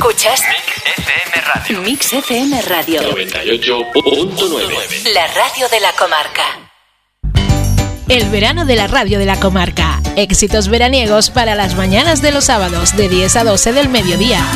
Escuchas Mix FM Radio. Mix FM Radio 98.9. La radio de la comarca. El verano de la radio de la comarca. Éxitos veraniegos para las mañanas de los sábados de 10 a 12 del mediodía.